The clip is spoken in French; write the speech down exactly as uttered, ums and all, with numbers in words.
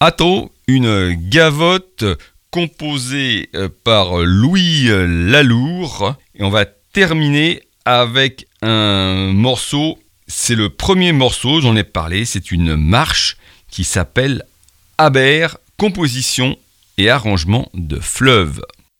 Atto, une gavotte composée par Louis Lalour. Et on va terminer avec un morceau, c'est le premier morceau, j'en ai parlé, c'est une marche qui s'appelle Aber, composition et arrangement de Fleuve.